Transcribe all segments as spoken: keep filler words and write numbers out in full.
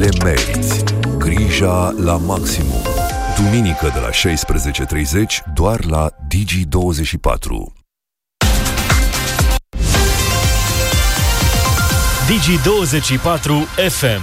le meriți. Grija la maximum. Duminică de la șaisprezece și treizeci doar la Digi douăzeci și patru. Digi douăzeci și patru F M.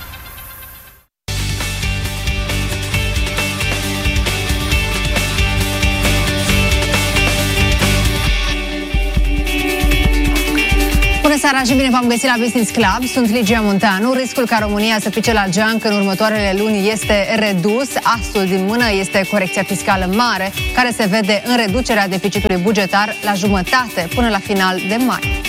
Bună seara și bine v-am găsit la Business Club. Sunt Ligia Munteanu. Riscul ca România să pice la geanc în următoarele luni este redus. Asul din mână este corecția fiscală mare, care se vede în reducerea deficitului bugetar la jumătate până la final de mai.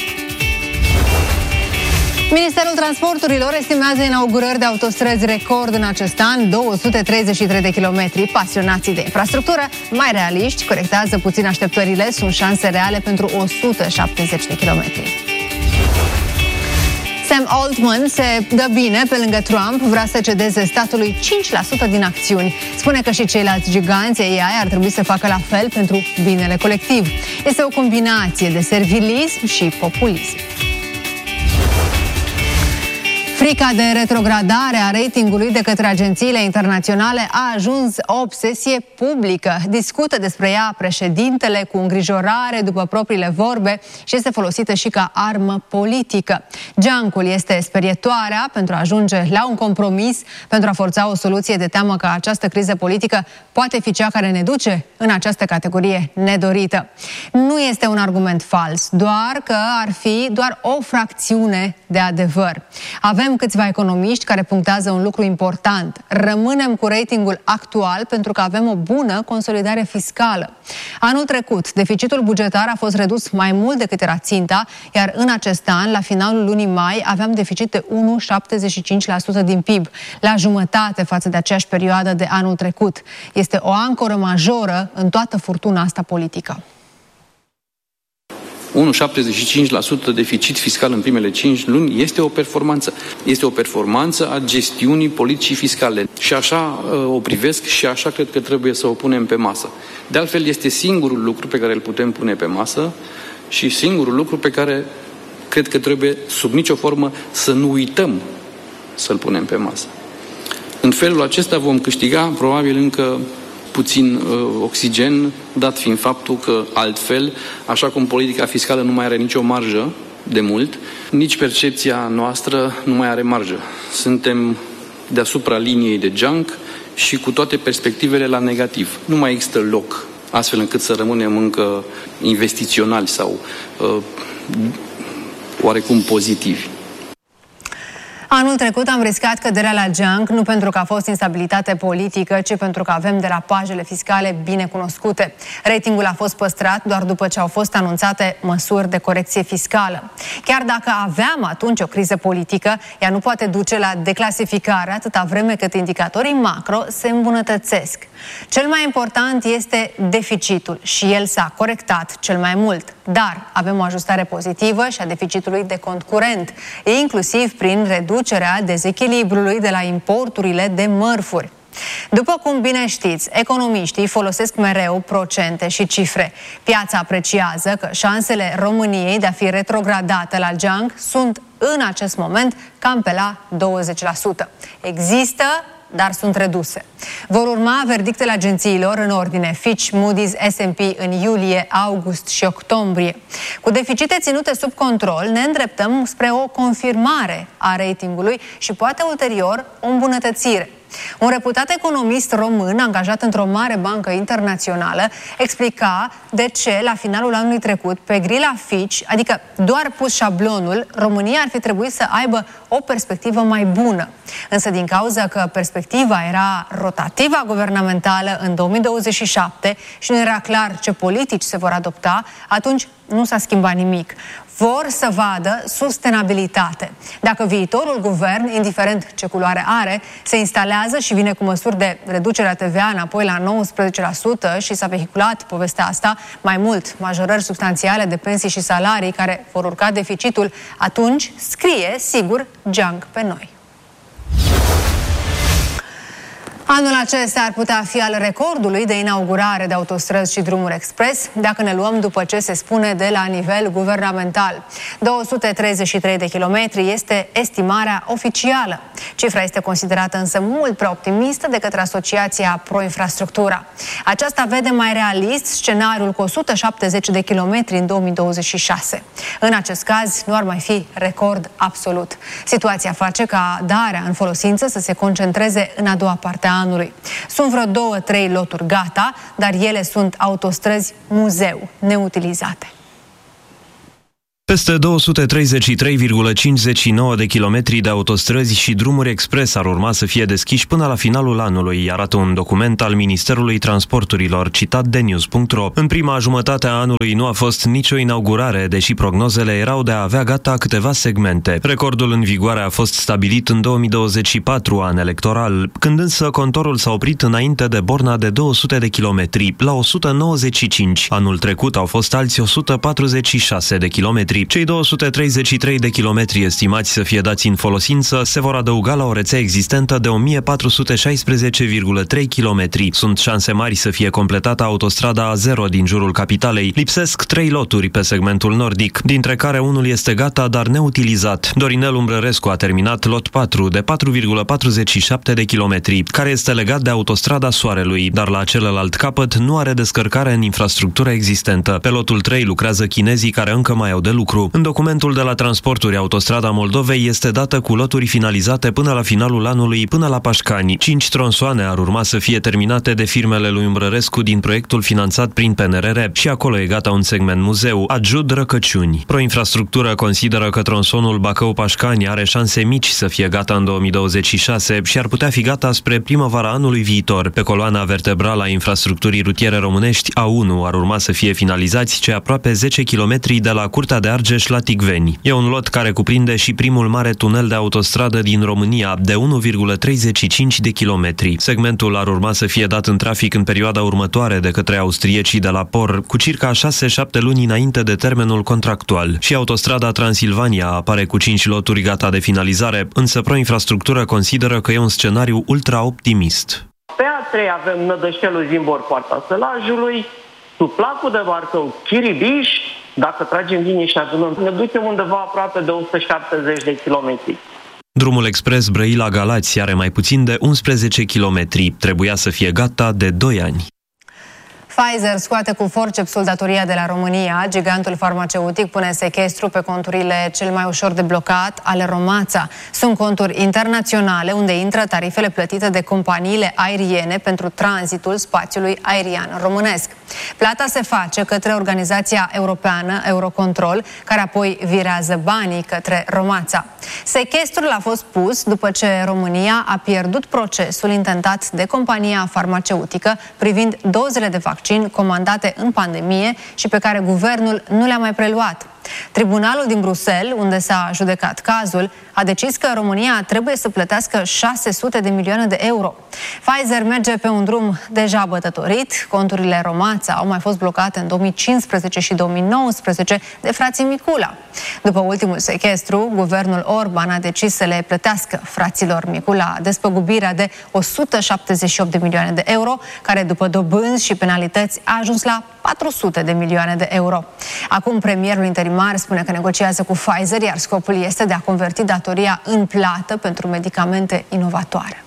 Ministerul Transporturilor estimează inaugurări de autostrăzi record în acest an, două sute treizeci și trei de kilometri. Pasionații de infrastructură, mai realiști, corectează puțin așteptările, sunt șanse reale pentru o sută șaptezeci de kilometri. Sam Altman se dă bine pe lângă Trump, vrea să cedeze statului cinci la sută din acțiuni. Spune că și ceilalți giganți A I ar trebui să facă la fel pentru binele colectiv. Este o combinație de servilism și populism. Frica de retrogradare a ratingului de către agențiile internaționale a ajuns o obsesie publică. Discută despre ea președintele cu îngrijorare după propriile vorbe și este folosită și ca armă politică. Geancul este sperietoarea pentru a ajunge la un compromis, pentru a forța o soluție, de teamă că această criză politică poate fi cea care ne duce în această categorie nedorită. Nu este un argument fals, doar că ar fi doar o fracțiune de adevăr. Avem câțiva economiști care punctează un lucru important. Rămânem cu ratingul actual pentru că avem o bună consolidare fiscală. Anul trecut, deficitul bugetar a fost redus mai mult decât era ținta, iar în acest an, la finalul lunii mai, aveam deficit de unu virgulă șaptezeci și cinci la sută din P I B, la jumătate față de aceeași perioadă de anul trecut. Este o ancoră majoră în toată furtuna asta politică. unu virgulă șaptezeci și cinci la sută deficit fiscal în primele cinci luni este o performanță. Este o performanță a gestiunii politicii fiscale. Și așa o privesc și așa cred că trebuie să o punem pe masă. De altfel, este singurul lucru pe care îl putem pune pe masă și singurul lucru pe care cred că trebuie, sub nicio formă, să nu uităm să-l punem pe masă. În felul acesta vom câștiga probabil încă puțin uh, oxigen, dat fiind faptul că altfel, așa cum politica fiscală nu mai are nicio marjă de mult, nici percepția noastră nu mai are marjă. Suntem deasupra liniei de geanc și cu toate perspectivele la negativ. Nu mai există loc astfel încât să rămânem încă investiționali sau uh, oarecum pozitivi. Anul trecut am riscat căderea la geanc, nu pentru că a fost instabilitate politică, ci pentru că avem derapajele fiscale bine cunoscute. Ratingul a fost păstrat doar după ce au fost anunțate măsuri de corecție fiscală. Chiar dacă aveam atunci o criză politică, ea nu poate duce la declasificare atâta vreme cât indicatorii macro se îmbunătățesc. Cel mai important este deficitul și el s-a corectat cel mai mult. Dar avem o ajustare pozitivă și a deficitului de cont curent, inclusiv prin reducerea dezechilibrului de la importurile de mărfuri. După cum bine știți, economiștii folosesc mereu procente și cifre. Piața apreciază că șansele României de a fi retrogradată la geanc sunt în acest moment cam pe la douăzeci la sută. Există, dar sunt reduse. Vor urma verdictele agențiilor în ordine: Fitch, Moody's, S and P în iulie, august și octombrie. Cu deficite ținute sub control, ne îndreptăm spre o confirmare a ratingului și poate ulterior o îmbunătățire. Un reputat economist român, angajat într-o mare bancă internațională, explica de ce, la finalul anului trecut, pe grila Fitch, adică doar pus șablonul, România ar fi trebuit să aibă o perspectivă mai bună. Însă, din cauza că perspectiva era rotativa guvernamentală în două mii douăzeci și șapte și nu era clar ce politici se vor adopta, atunci nu s-a schimbat nimic. Vor să vadă sustenabilitate. Dacă viitorul guvern, indiferent ce culoare are, se instalează și vine cu măsuri de reducere a T V A înapoi la nouăsprezece la sută și s-a vehiculat povestea asta, mai mult, majorări substanțiale de pensii și salarii care vor urca deficitul, atunci scrie, sigur, geanc pe noi. Anul acesta ar putea fi al recordului de inaugurare de autostrăzi și drumuri expres, dacă ne luăm după ce se spune de la nivel guvernamental. două sute treizeci și trei de kilometri este estimarea oficială. Cifra este considerată însă mult prea optimistă de către Asociația Pro-Infrastructura. Aceasta vede mai realist scenariul cu o sută șaptezeci de kilometri în două mii douăzeci și șase. În acest caz, nu ar mai fi record absolut. Situația face ca darea în folosință să se concentreze în a doua parte a anului. Sunt vreo două, trei loturi gata, dar ele sunt autostrăzi muzeu, neutilizate. Peste două sute treizeci și trei virgulă cincizeci și nouă de kilometri de autostrăzi și drumuri expres ar urma să fie deschiși până la finalul anului, arată un document al Ministerului Transporturilor, citat de news punct ro. În prima jumătate a anului nu a fost nicio inaugurare, deși prognozele erau de a avea gata câteva segmente. Recordul în vigoare a fost stabilit în două mii douăzeci și patru, an electoral, când însă contorul s-a oprit înainte de borna de două sute de kilometri, la o sută nouăzeci și cinci. Anul trecut au fost alți o sută patruzeci și șase de kilometri. Cei două sute treizeci și trei de kilometri estimați să fie dați în folosință se vor adăuga la o rețea existentă de o mie patru sute șaisprezece virgulă trei kilometri. Sunt șanse mari să fie completată autostrada A zero din jurul capitalei. Lipsesc trei loturi pe segmentul nordic, dintre care unul este gata, dar neutilizat. Dorinel Umbrărescu a terminat lot patru de patru virgulă patruzeci și șapte de kilometri, care este legat de autostrada Soarelui, dar la celălalt capăt nu are descărcare în infrastructura existentă. Pe lotul trei lucrează chinezii care încă mai au de lucru. În documentul de la Transporturi, autostrada Moldovei este dată cu loturi finalizate până la finalul anului, până la Pașcani. Cinci tronsoane ar urma să fie terminate de firmele lui Umbrărescu din proiectul finanțat prin P N R R și acolo e gata un segment muzeu, Adjud Răcăciuni. Pro-Infrastructură consideră că tronsonul Bacău-Pașcani are șanse mici să fie gata în două mii douăzeci și șase și ar putea fi gata spre primăvara anului viitor. Pe coloana vertebrală a infrastructurii rutiere românești, A unu, ar urma să fie finalizați cei aproape zece kilometri de la Curtea de Argeș la Ticveni. E un lot care cuprinde și primul mare tunel de autostradă din România, de unu virgulă treizeci și cinci de kilometri. Segmentul ar urma să fie dat în trafic în perioada următoare de către austriecii de la Por, cu circa șase șapte luni înainte de termenul contractual. Și autostrada Transilvania apare cu cinci loturi gata de finalizare, însă Pro-Infrastructură consideră că e un scenariu ultra-optimist. Pe A trei avem Nădășelul Zimbor, Poarta Sălajului, Tuplacul de Varcău, Chiribiș. Dacă tragem linie și adunăm, ne ducem undeva aproape de o sută șaptezeci de kilometri. Drumul expres Brăila-Galați are mai puțin de unsprezece kilometri. Trebuia să fie gata de doi ani. Pfizer scoate cu forcepsul datoria de la România. Gigantul farmaceutic pune sechestru pe conturile cel mai ușor de blocat ale Romața. Sunt conturi internaționale unde intră tarifele plătite de companiile aeriene pentru tranzitul spațiului aerian românesc. Plata se face către organizația europeană Eurocontrol, care apoi virează banii către Romața. Sechestrul a fost pus după ce România a pierdut procesul intentat de compania farmaceutică privind dozele de vaccin comandate în pandemie și pe care guvernul nu le-a mai preluat. Tribunalul din Bruxelles, unde s-a judecat cazul, a decis că România trebuie să plătească șase sute de milioane de euro. Pfizer merge pe un drum deja bătătorit. Conturile Romața au mai fost blocate în două mii cincisprezece și două mii nouăsprezece de frații Micula. După ultimul sechestru, guvernul Orban a decis să le plătească fraților Micula despăgubirea de o sută șaptezeci și opt de milioane de euro, care după dobânzi și penalități a ajuns la patru sute de milioane de euro. Acum premierul interimar spune că negociază cu Pfizer, iar scopul este de a converti datoria în plată pentru medicamente inovatoare.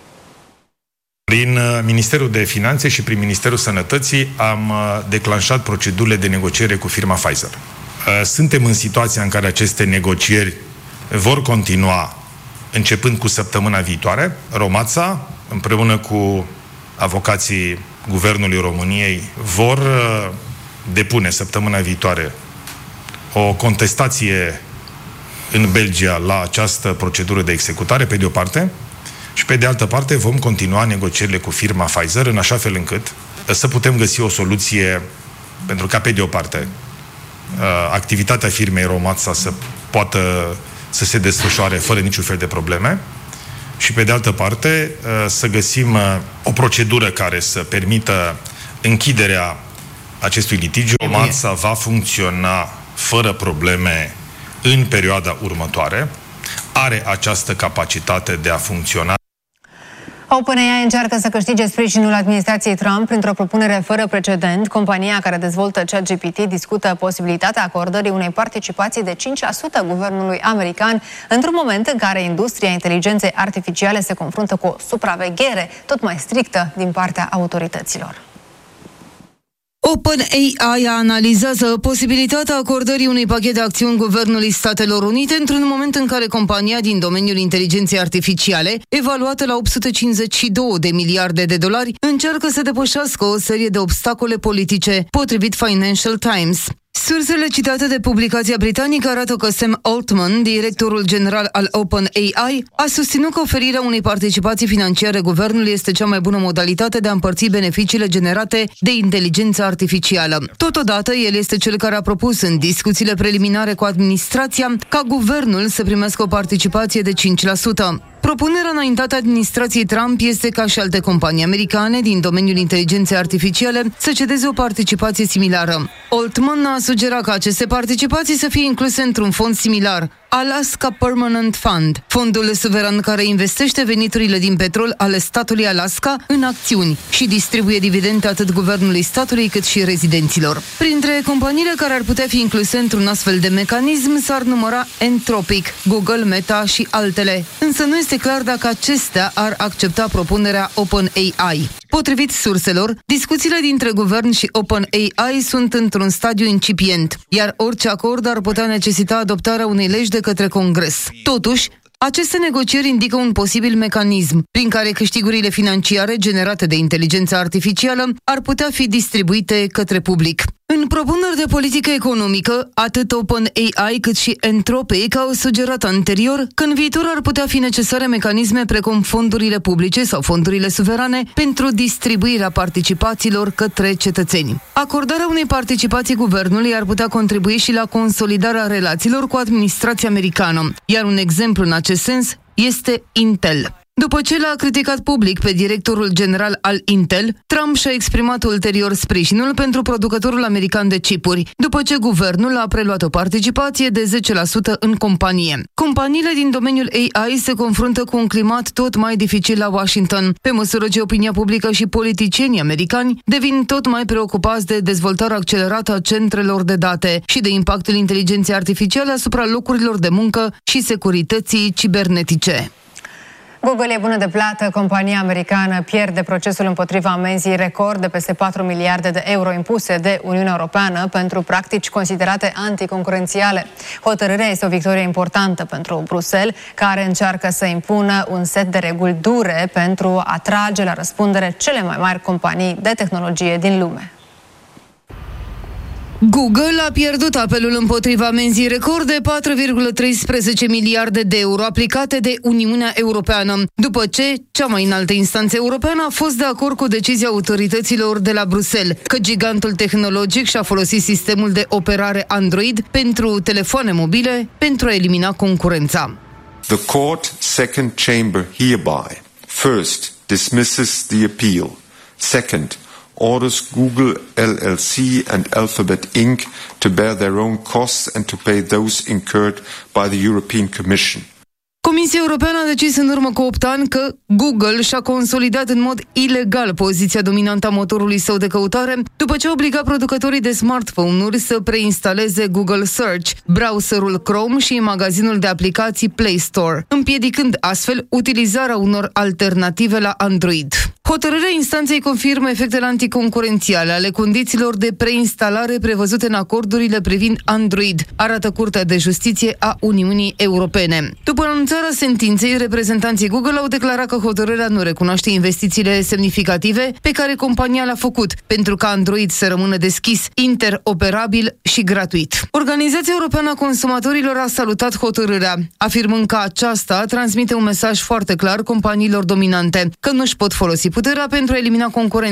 Prin Ministerul de Finanțe și prin Ministerul Sănătății am declanșat procedurile de negociere cu firma Pfizer. Suntem în situația în care aceste negocieri vor continua începând cu săptămâna viitoare. Romața, împreună cu avocații Guvernului României, vor depune săptămâna viitoare o contestație în Belgia la această procedură de executare, pe de o parte, și pe de altă parte vom continua negocierile cu firma Pfizer în așa fel încât să putem găsi o soluție pentru ca, pe de o parte, activitatea firmei Romața să poată să se desfășoare fără niciun fel de probleme și, pe de altă parte, să găsim o procedură care să permită închiderea acestui litigiu. Romața va funcționa fără probleme în perioada următoare. Are această capacitate de a funcționa. OpenAI încearcă să câștige sprijinul administrației Trump printr-o propunere fără precedent. Compania care dezvoltă ChatGPT discută posibilitatea acordării unei participații de cinci la sută guvernului american într-un moment în care industria inteligenței artificiale se confruntă cu o supraveghere tot mai strictă din partea autorităților. OpenAI analizează posibilitatea acordării unui pachet de acțiuni Guvernului Statelor Unite într-un moment în care compania din domeniul inteligenței artificiale, evaluată la opt sute cincizeci și doi de miliarde de dolari, încearcă să depășească o serie de obstacole politice, potrivit Financial Times. Sursele citate de publicația britanică arată că Sam Altman, directorul general al OpenAI, a susținut că oferirea unei participații financiare guvernului este cea mai bună modalitate de a împărți beneficiile generate de inteligența artificială. Totodată, el este cel care a propus în discuțiile preliminare cu administrația ca guvernul să primească o participație de cinci la sută. Propunerea înaintată administrației Trump este ca și alte companii americane din domeniul inteligenței artificiale să cedeze o participație similară. Altman a sugerat ca aceste participații să fie incluse într-un fond similar, Alaska Permanent Fund, fondul suveran care investește veniturile din petrol ale statului Alaska în acțiuni și distribuie dividende atât guvernului statului cât și rezidenților. Printre companiile care ar putea fi incluse într-un astfel de mecanism s-ar număra Anthropic, Google, Meta și altele, însă nu este clar dacă acestea ar accepta propunerea OpenAI. Potrivit surselor, discuțiile dintre guvern și OpenAI sunt într-un stadiu incipient, iar orice acord ar putea necesita adoptarea unei legi de către Congres. Totuși, aceste negocieri indică un posibil mecanism prin care câștigurile financiare generate de inteligența artificială ar putea fi distribuite către public. În propuneri de politică economică, atât OpenAI cât și Anthropic au sugerat anterior că în viitor ar putea fi necesare mecanisme precum fondurile publice sau fondurile suverane pentru distribuirea participațiilor către cetățeni. Acordarea unei participații guvernului ar putea contribui și la consolidarea relațiilor cu administrația americană, iar un exemplu în acest sens este Intel. După ce l-a criticat public pe directorul general al Intel, Trump și-a exprimat ulterior sprijinul pentru producătorul american de chipuri, după ce guvernul a preluat o participație de zece la sută în companie. Companiile din domeniul A I se confruntă cu un climat tot mai dificil la Washington, pe măsură ce opinia publică și politicienii americani devin tot mai preocupați de dezvoltarea accelerată a centrelor de date și de impactul inteligenței artificiale asupra locurilor de muncă și securității cibernetice. Google e bună de plată. Compania americană pierde procesul împotriva amenzii record de peste patru miliarde de euro impuse de Uniunea Europeană pentru practici considerate anticoncurențiale. Hotărârea este o victorie importantă pentru Bruxelles, care încearcă să impună un set de reguli dure pentru a trage la răspundere cele mai mari companii de tehnologie din lume. Google a pierdut apelul împotriva amenzii record de patru virgulă treisprezece miliarde de euro aplicate de Uniunea Europeană, după ce cea mai înaltă instanță europeană a fost de acord cu decizia autorităților de la Bruxelles că gigantul tehnologic și-a folosit sistemul de operare Android pentru telefoane mobile pentru a elimina concurența. The court second chamber hereby first dismisses the appeal. Second, orders Google L L C and Alphabet Incorporated to bear their own costs and to pay those incurred by the European Commission. Comisia Europeană a decis în urmă cu opt ani că Google și-a consolidat în mod ilegal poziția dominantă a motorului său de căutare după ce obliga producătorii de smartphone-uri să preinstaleze Google Search, browserul Chrome și magazinul de aplicații Play Store, împiedicând astfel utilizarea unor alternative la Android. Hotărârea instanței confirmă efectele anticoncurențiale ale condițiilor de preinstalare prevăzute în acordurile privind Android, arată Curtea de Justiție a Uniunii Europene. După anunțarea sentinței, reprezentanții Google au declarat că hotărârea nu recunoaște investițiile semnificative pe care compania le-a făcut pentru ca Android să rămână deschis, interoperabil și gratuit. Organizația Europeană a Consumatorilor a salutat hotărârea, afirmând că aceasta transmite un mesaj foarte clar companiilor dominante că nu își pot folosi puterea pentru a elimina concurența,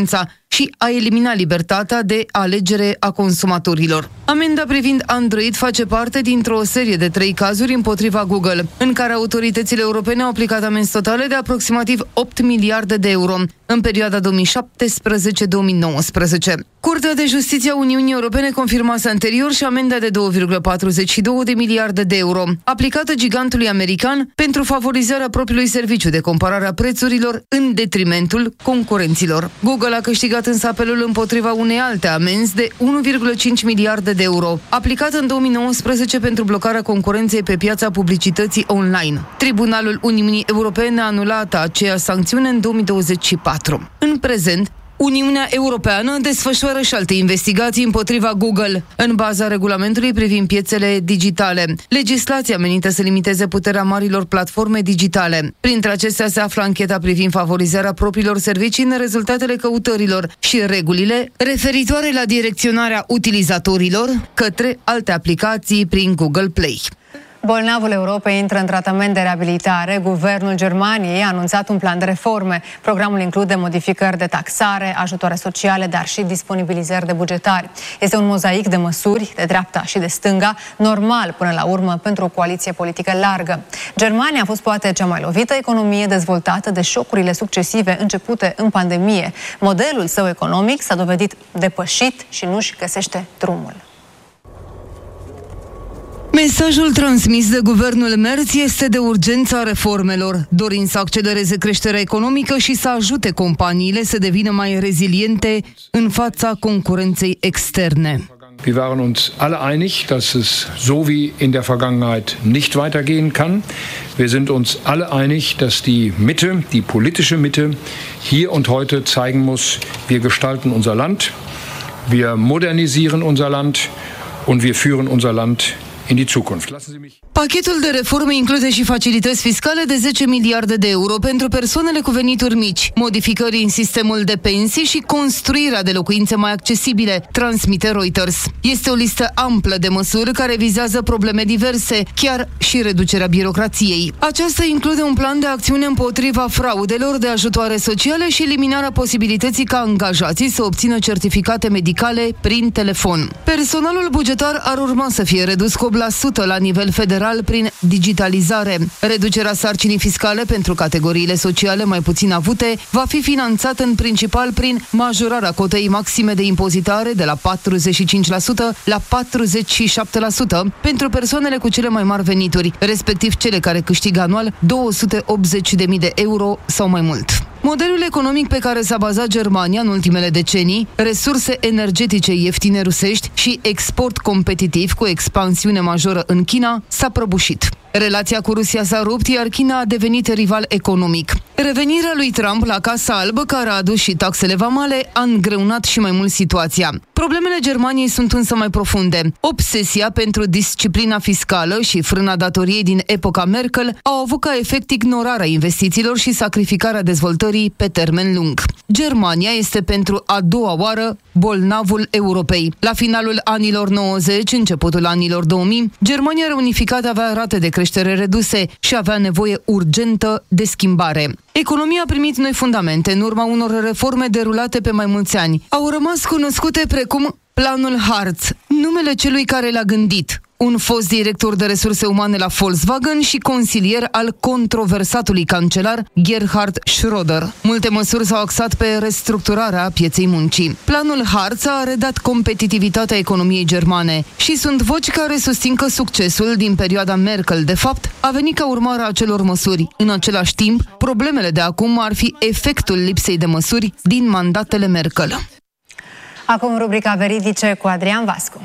și a elimina libertatea de alegere a consumatorilor. Amenda privind Android face parte dintr-o serie de trei cazuri împotriva Google, în care autoritățile europene au aplicat amenzi totale de aproximativ opt miliarde de euro în perioada două mii șaptesprezece două mii nouăsprezece. Curtea de Justiție a Uniunii Europene confirmase anterior și amenda de două virgulă patruzeci și doi de miliarde de euro, aplicată gigantului american pentru favorizarea propriului serviciu de comparare a prețurilor în detrimentul concurenților. Google a câștigat însă apelul împotriva unei alte amenzi de unu virgulă cinci miliarde de euro, aplicată în două mii nouăsprezece pentru blocarea concurenței pe piața publicității online. Tribunalul Uniunii Europene a anulat aceeași sancțiune în două mii douăzeci și patru. În prezent, Uniunea Europeană desfășoară și alte investigații împotriva Google, în baza regulamentului privind piețele digitale, legislația menită să limiteze puterea marilor platforme digitale. Printre acestea se află ancheta privind favorizarea propriilor servicii în rezultatele căutărilor și regulile referitoare la direcționarea utilizatorilor către alte aplicații prin Google Play. Bolnavul Europei intră în tratament de reabilitare. Guvernul Germaniei a anunțat un plan de reforme. Programul include modificări de taxare, ajutoare sociale, dar și disponibilizări de bugetari. Este un mozaic de măsuri, de dreapta și de stânga, normal până la urmă pentru o coaliție politică largă. Germania a fost poate cea mai lovită economie dezvoltată de șocurile succesive începute în pandemie. Modelul său economic s-a dovedit depășit și nu-și găsește drumul. Mesajul transmis de guvernul Merz este de urgența reformelor, dorind să accelereze creșterea economică și să ajute companiile să devină mai reziliente în fața concurenței externe. Wir waren uns alle einig, dass es so wie in der Vergangenheit nicht weitergehen kann. Wir sind uns alle einig, dass die Mitte, die politische Mitte, hier und heute zeigen muss, wir gestalten unser Land, wir modernisieren unser Land und wir führen unser Land in die Zukunft. Lassen Sie mich Pachetul de reforme include și facilități fiscale de zece miliarde de euro pentru persoanele cu venituri mici, modificări în sistemul de pensii și construirea de locuințe mai accesibile, transmite Reuters. Este o listă amplă de măsuri care vizează probleme diverse, chiar și reducerea birocrației. Aceasta include un plan de acțiune împotriva fraudelor de ajutoare sociale și eliminarea posibilității ca angajații să obțină certificate medicale prin telefon. Personalul bugetar ar urma să fie redus cu opt la sută la nivel federal prin digitalizare. Reducerea sarcinii fiscale pentru categoriile sociale mai puțin avute va fi finanțată în principal prin majorarea cotei maxime de impozitare de la patruzeci și cinci la sută la patruzeci și șapte la sută pentru persoanele cu cele mai mari venituri, respectiv cele care câștigă anual două sute optzeci de mii de euro sau mai mult. Modelul economic pe care s-a bazat Germania în ultimele decenii, resurse energetice ieftine rusești și export competitiv cu expansiune majoră în China, s-a prăbușit. Relația cu Rusia s-a rupt, iar China a devenit rival economic. Revenirea lui Trump la Casa Albă, care a adus și taxele vamale, a îngreunat și mai mult situația. Problemele Germaniei sunt însă mai profunde. Obsesia pentru disciplina fiscală și frâna datoriei din epoca Merkel au avut ca efect ignorarea investițiilor și sacrificarea dezvoltării pe termen lung. Germania este pentru a doua oară bolnavul Europei. La finalul anilor nouăzeci, începutul anilor două mii, Germania reunificată avea rate de creștere reduse și avea nevoie urgentă de schimbare. Economia a primit noi fundamente în urma unor reforme derulate pe mai mulți ani. Au rămas cunoscute precum Planul Hartz, numele celui care l-a gândit, un fost director de resurse umane la Volkswagen și consilier al controversatului cancelar Gerhard Schröder. Multe măsuri s-au axat pe restructurarea pieței muncii. Planul Hartz a redat competitivitatea economiei germane și sunt voci care susțin că succesul din perioada Merkel, de fapt, a venit ca urmare a acelor măsuri. În același timp, problemele de acum ar fi efectul lipsei de măsuri din mandatele Merkel. Acum rubrica Veridice cu Adrian Vascu.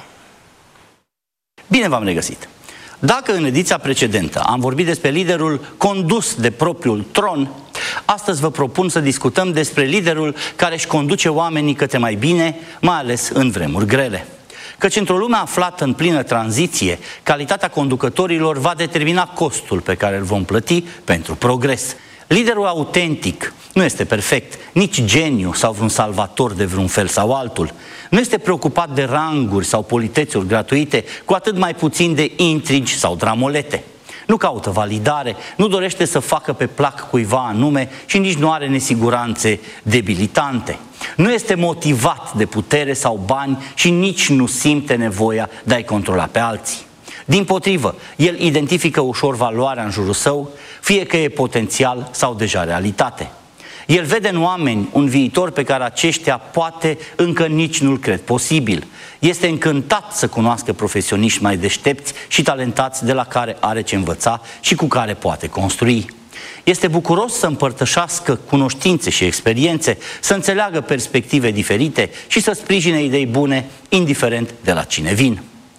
Bine v-am regăsit! Dacă în ediția precedentă am vorbit despre liderul condus de propriul tron, astăzi vă propun să discutăm despre liderul care își conduce oamenii către mai bine, mai ales în vremuri grele. Căci într-o lume aflată în plină tranziție, calitatea conducătorilor va determina costul pe care îl vom plăti pentru progres. Liderul autentic nu este perfect, nici geniu sau vreun salvator de vreun fel sau altul. Nu este preocupat de ranguri sau politețuri gratuite, cu atât mai puțin de intrigi sau dramolete. Nu caută validare, nu dorește să facă pe plac cuiva anume și nici nu are nesiguranțe debilitante. Nu este motivat de putere sau bani și nici nu simte nevoia de a-i controla pe alții. Dimpotrivă, el identifică ușor valoarea în jurul său, fie că e potențial sau deja realitate. El vede în oameni un viitor pe care aceștia poate încă nici nu-l cred posibil. Este încântat să cunoască profesioniști mai deștepți și talentați de la care are ce învăța și cu care poate construi. Este bucuros să împărtășească cunoștințe și experiențe, să înțeleagă perspective diferite și să sprijine idei bune, indiferent de la cine vin.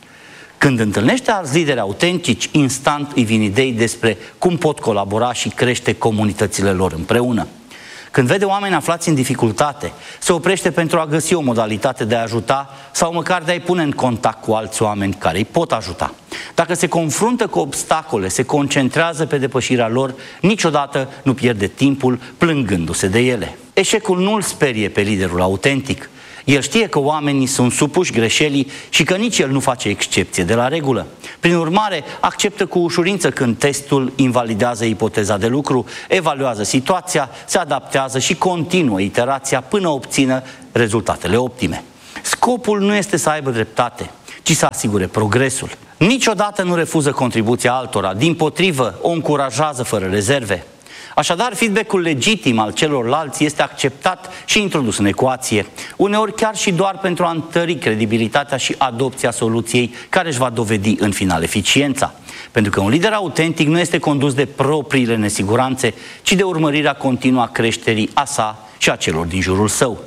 Când întâlnește alți lideri autentici, instant îi vin idei despre cum pot colabora și crește comunitățile lor împreună. Când vede oameni aflați în dificultate, se oprește pentru a găsi o modalitate de a ajuta sau măcar de a-i pune în contact cu alți oameni care îi pot ajuta. Dacă se confruntă cu obstacole, se concentrează pe depășirea lor, niciodată nu pierde timpul plângându-se de ele. Eșecul nu îl sperie pe liderul autentic. El știe că oamenii sunt supuși greșelii și că nici el nu face excepție de la regulă. Prin urmare, acceptă cu ușurință când testul invalidează ipoteza de lucru, evaluează situația, se adaptează și continuă iterația până obțină rezultatele optime. Scopul nu este să aibă dreptate, ci să asigure progresul. Niciodată nu refuză contribuția altora, dimpotrivă o încurajează fără rezerve. Așadar, feedback-ul legitim al celorlalți este acceptat și introdus în ecuație, uneori chiar și doar pentru a întări credibilitatea și adopția soluției care își va dovedi în final eficiența. Pentru că un lider autentic nu este condus de propriile nesiguranțe, ci de urmărirea continuă a creșterii a sa și a celor din jurul său.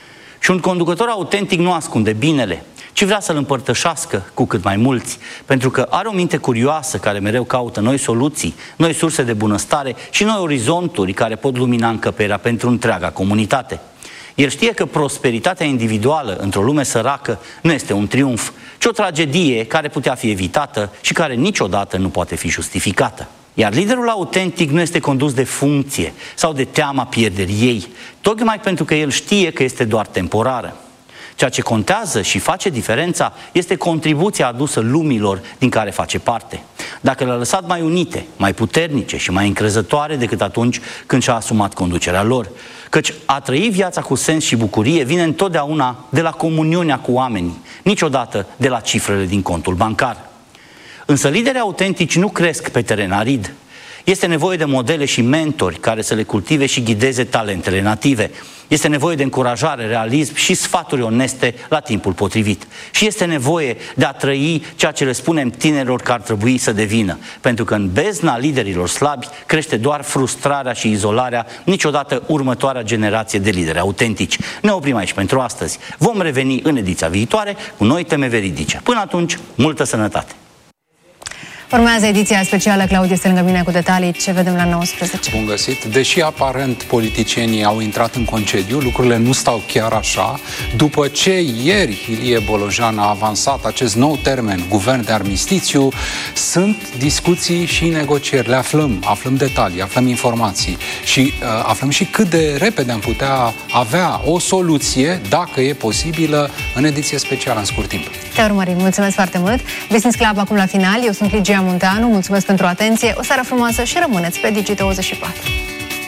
Și un conducător autentic nu ascunde binele, ci vrea să-l împărtășească cu cât mai mulți, pentru că are o minte curioasă care mereu caută noi soluții, noi surse de bunăstare și noi orizonturi care pot lumina încăperea pentru întreaga comunitate. El știe că prosperitatea individuală într-o lume săracă nu este un triumf, ci o tragedie care putea fi evitată și care niciodată nu poate fi justificată. Iar liderul autentic nu este condus de funcție sau de teama pierderii ei, tocmai pentru că el știe că este doar temporară. Ceea ce contează și face diferența este contribuția adusă lumilor din care face parte. Dacă le-a lăsat mai unite, mai puternice și mai încrezătoare decât atunci când și-a asumat conducerea lor. Căci a trăi viața cu sens și bucurie vine întotdeauna de la comuniunea cu oamenii, niciodată de la cifrele din contul bancar. Însă liderii autentici nu cresc pe teren arid. Este nevoie de modele și mentori care să le cultive și ghideze talentele native. Este nevoie de încurajare, realism și sfaturi oneste la timpul potrivit. Și este nevoie de a trăi ceea ce le spunem tinerilor că ar trebui să devină. Pentru că în bezna liderilor slabi crește doar frustrarea și izolarea, niciodată următoarea generație de lideri autentici. Ne oprim aici pentru astăzi. Vom reveni în ediția viitoare cu noi teme veridice. Până atunci, multă sănătate! Urmează ediția specială. Claudiu este lângă mine cu detalii. Ce vedem la nouăsprezece? Bun găsit. Deși aparent politicienii au intrat în concediu, lucrurile nu stau chiar așa. După ce ieri Ilie Bolojan a avansat acest nou termen, guvern de armistițiu, sunt discuții și negocieri. Le aflăm, aflăm detalii, aflăm informații și uh, aflăm și cât de repede am putea avea o soluție, dacă e posibilă, în ediție specială, în scurt timp. Te urmărim. Mulțumesc foarte mult. Business Club acum la final. Eu sunt Ligia Munteanu. Mulțumesc pentru atenție. O seară frumoasă și rămâneți pe Digi douăzeci și patru.